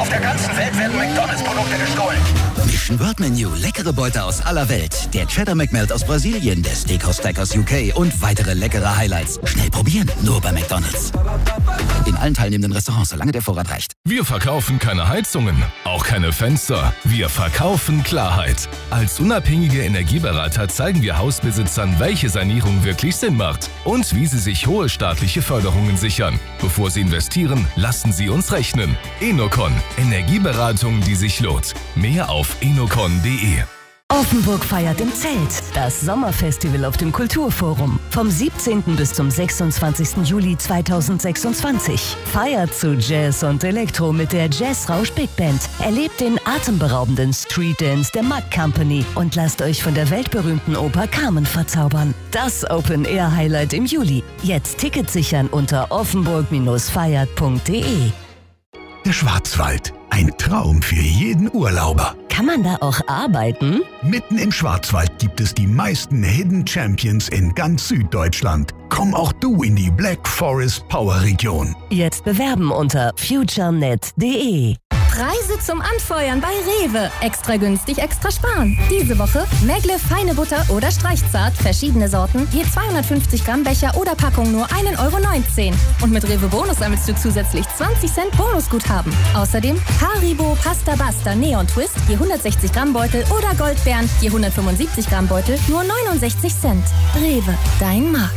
Auf der ganzen Welt werden McDonalds-Produkte gestohlen. Mission World Menu, leckere Beute aus aller Welt. Der Cheddar McMelt aus Brasilien, der Steakhouse Stack aus UK und weitere leckere Highlights. Schnell probieren, nur bei McDonalds. In allen teilnehmenden Restaurants, solange der Vorrat reicht. Wir verkaufen keine Heizungen, auch keine Fenster. Wir verkaufen Klarheit. Als unabhängige Energieberater zeigen wir Hausbesitzern, welche Sanierung wirklich Sinn macht und wie sie sich hohe staatliche Förderungen sichern. Bevor sie investieren, lassen sie uns rechnen. Enocon, Energieberatung, die sich lohnt. Mehr auf enocon.de. Offenburg feiert im Zelt das Sommerfestival auf dem Kulturforum. Vom 17. bis zum 26. Juli 2026. Feiert zu Jazz und Elektro mit der Jazzrausch Big Band. Erlebt den atemberaubenden Street Dance der Mack Company und lasst euch von der weltberühmten Oper Carmen verzaubern. Das Open-Air-Highlight im Juli. Jetzt Tickets sichern unter offenburg-feiert.de. Der Schwarzwald. Ein Traum für jeden Urlauber. Kann man da auch arbeiten? Mitten im Schwarzwald gibt es die meisten Hidden Champions in ganz Süddeutschland. Komm auch du in die Black Forest Power Region. Jetzt bewerben unter futurenet.de. Preise zum Anfeuern bei Rewe. Extra günstig, extra sparen. Diese Woche Megle feine Butter oder Streichzart, verschiedene Sorten, je 250 Gramm Becher oder Packung nur 1,19 € Und mit Rewe Bonus sammelst du zusätzlich 20 Cent Bonusguthaben. Außerdem Haribo Pasta Basta Neon Twist, je 160 Gramm Beutel oder Goldbeeren, je 175 Gramm Beutel, nur 69 Cent. Rewe, dein Markt.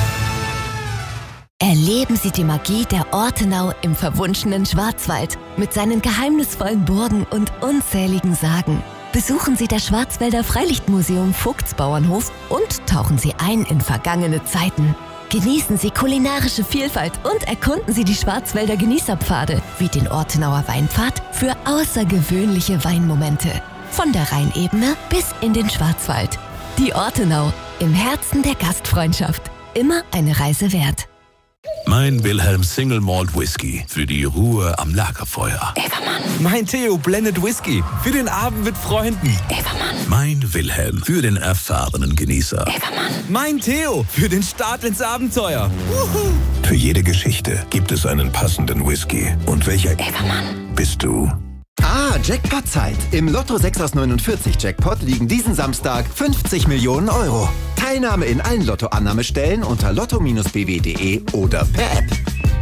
Erleben Sie die Magie der Ortenau im verwunschenen Schwarzwald mit seinen geheimnisvollen Burgen und unzähligen Sagen. Besuchen Sie das Schwarzwälder Freilichtmuseum Vogtsbauernhof und tauchen Sie ein in vergangene Zeiten. Genießen Sie kulinarische Vielfalt und erkunden Sie die Schwarzwälder Genießerpfade wie den Ortenauer Weinpfad für außergewöhnliche Weinmomente. Von der Rheinebene bis in den Schwarzwald. Die Ortenau, im Herzen der Gastfreundschaft. Immer eine Reise wert. Mein Wilhelm Single Malt Whisky für die Ruhe am Lagerfeuer. Evermann. Mein Theo Blended Whisky für den Abend mit Freunden. Evermann. Mein Wilhelm für den erfahrenen Genießer. Evermann. Mein Theo für den Start ins Abenteuer. Wuhu. Für jede Geschichte gibt es einen passenden Whisky. Und welcher Evermann bist du? Jackpot-Zeit. Im Lotto 6 aus 49 Jackpot liegen diesen Samstag 50 Millionen €. Teilnahme in allen Lottoannahmestellen unter lotto-bw.de oder per App.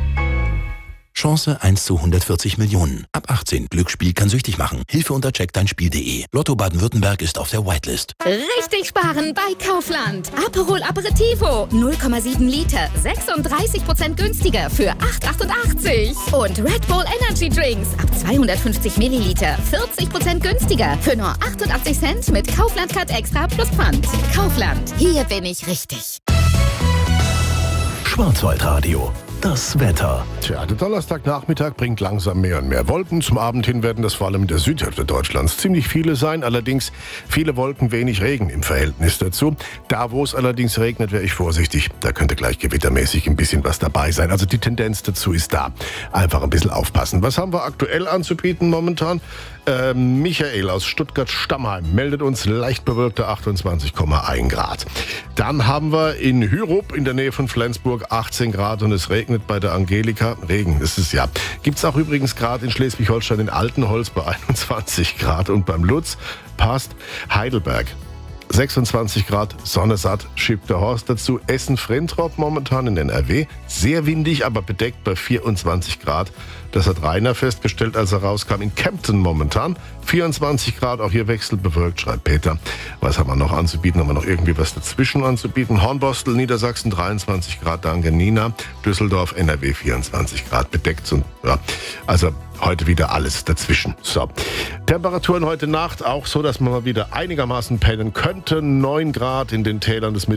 Chance 1 zu 140 Millionen. Ab 18. Glücksspiel kann süchtig machen. Hilfe unter checkdeinspiel.de. Lotto Baden-Württemberg ist auf der Whitelist. Richtig sparen bei Kaufland. Aperol Aperitivo 0,7 Liter. 36% günstiger für 8,88. Und Red Bull Energy Drinks ab 250 Milliliter. 40% günstiger für nur 88 Cent mit Kaufland Card Extra plus Pfand. Kaufland. Hier bin ich richtig. Schwarzwaldradio. Das Wetter. Tja, der Donnerstagnachmittag bringt langsam mehr und mehr Wolken. Zum Abend hin werden das vor allem in der Südhälfte Deutschlands ziemlich viele sein. Allerdings viele Wolken, wenig Regen im Verhältnis dazu. Da, wo es allerdings regnet, wäre ich vorsichtig. Da könnte gleich gewittermäßig ein bisschen was dabei sein. Also die Tendenz dazu ist da. Einfach ein bisschen aufpassen. Was haben wir aktuell anzubieten momentan? Michael aus Stuttgart-Stammheim meldet uns leicht bewölkte 28,1 Grad. Dann haben wir in Hyrup in der Nähe von Flensburg 18 Grad und es regnet bei der Angelika. Regen ist es ja. Gibt es auch übrigens gerade in Schleswig-Holstein in Altenholz bei 21 Grad und beim Lutz passt Heidelberg. 26 Grad, Sonne satt, schiebt der Horst dazu. Essen-Frintrop momentan in NRW. Sehr windig, aber bedeckt bei 24 Grad. Das hat Rainer festgestellt, als er rauskam. In Kempten momentan 24 Grad, auch hier wechselbewölkt, schreibt Peter. Was haben wir noch anzubieten? Haben wir noch irgendwie was dazwischen anzubieten? Hornbostel, Niedersachsen 23 Grad, danke Nina. Düsseldorf, NRW 24 Grad, bedeckt. Und, ja, also heute wieder alles dazwischen. So. Temperaturen heute Nacht auch so, dass man mal wieder einigermaßen pennen könnte. 9 Grad in den Tälern des